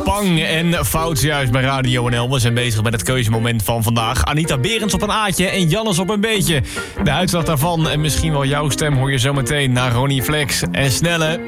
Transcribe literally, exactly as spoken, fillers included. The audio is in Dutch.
Pang en Fout juist bij Radio N L. We zijn bezig met het keuzemoment van vandaag. Anita Berends op een A'tje en Jannes op een B'tje. De uitslag daarvan en misschien wel jouw stem hoor je zometeen naar Ronnie Flex en Snelle.